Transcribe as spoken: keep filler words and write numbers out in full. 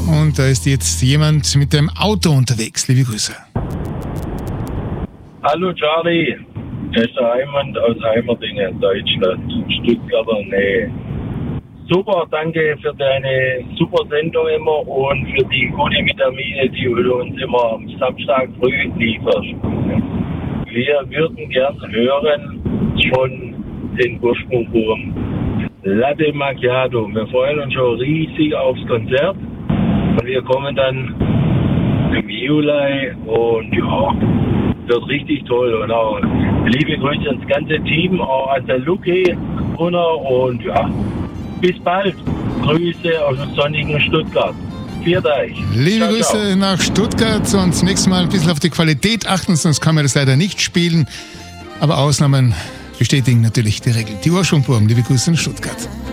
Und da ist jetzt jemand mit dem Auto unterwegs. Liebe Grüße. Hallo Charlie, das ist der Heimann aus Heimerdingen, Deutschland, Stuttgarter Nähe. Super, danke für deine super Sendung immer und für die gute Vitamine, die du uns immer am Samstag früh lieferst. Wir würden gern hören von den Ursprungbuben Latte Macchiato. Wir freuen uns schon riesig aufs Konzert und wir kommen dann im Juli und ja, wird richtig toll. Und auch liebe Grüße ans ganze Team, auch an der Luki und ja, bis bald. Grüße aus dem sonnigen Stuttgart. Viert euch. Liebe ciao, Grüße ciao. nach Stuttgart und das nächste Mal ein bisschen auf die Qualität achten, sonst kann man das leider nicht spielen. Aber Ausnahmen bestätigen natürlich die Regel. Die Ursprungburm, liebe Grüße in Stuttgart.